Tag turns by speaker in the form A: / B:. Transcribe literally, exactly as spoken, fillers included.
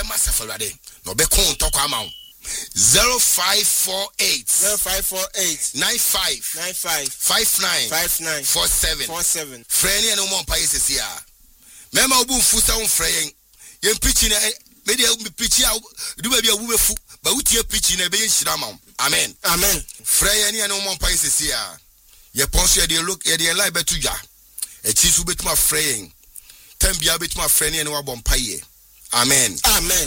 A: asema safalade no be kon to kwa ma zero five four eight
B: zero five four eight
A: nine five
B: nine five
A: five nine
B: five nine
A: four seven
B: four seven.
A: Friend and no pa yesi a mema obu fusa un friend yen pitch na media obu pitch a du ba bia obu befu ba utie pitch na be yen shira ma. Amen.
B: Amen.
A: Friend and no mo pa yesi a ye ponso ye dey look ye dey live betu ja e chi su betuma friend tem bia betuma friend and wa bom pa ye. Amen.
B: Amen.